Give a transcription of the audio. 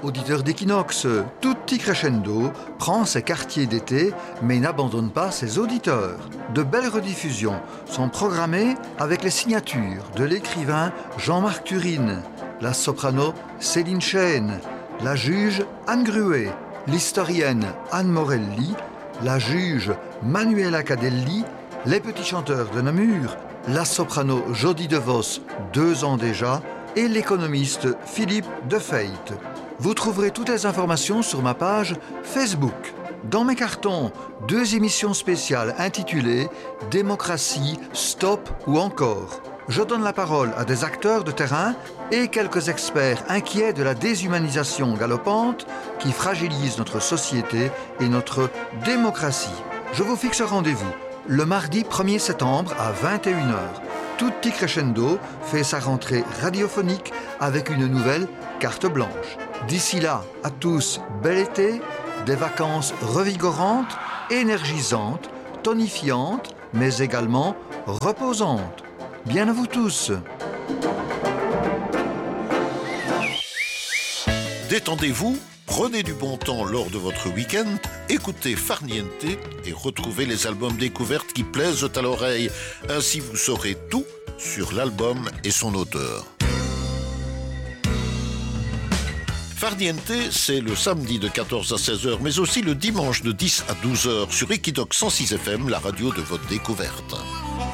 Auditeur d'Equinox, Tutti Crescendo prend ses quartiers d'été mais n'abandonne pas ses auditeurs. De belles rediffusions sont programmées avec les signatures de l'écrivain Jean-Marc Turine, la soprano Céline Chêne, la juge Anne Gruet, l'historienne Anne Morelli, la juge Manuela Cadelli, les petits chanteurs de Namur, la soprano Jodie DeVos, 2 ans déjà, et l'économiste Philippe Defeit. Vous trouverez toutes les informations sur ma page Facebook. Dans mes cartons, 2 émissions spéciales intitulées « Démocratie, stop ou encore ». Je donne la parole à des acteurs de terrain et quelques experts inquiets de la déshumanisation galopante qui fragilise notre société et notre démocratie. Je vous fixe rendez-vous le mardi 1er septembre à 21h. Tutti Crescendo fait sa rentrée radiophonique avec une nouvelle carte blanche. D'ici là, à tous, bel été, des vacances revigorantes, énergisantes, tonifiantes, mais également reposantes. Bien à vous tous. Détendez-vous, prenez du bon temps lors de votre week-end, écoutez Farniente et retrouvez les albums découvertes qui plaisent à l'oreille. Ainsi vous saurez tout sur l'album et son auteur. Farniente, c'est le samedi de 14 à 16h, mais aussi le dimanche de 10 à 12h sur Equinox 106 FM, la radio de votre découverte.